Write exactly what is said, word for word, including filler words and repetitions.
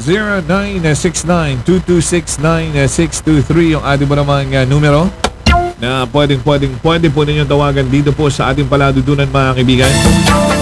zero nine six nine two two six nine six two three yung ating po namang uh, numero na pwedeng pwedeng pwede po ninyong tawagan dito po sa ating paladudunan mga kaibigan.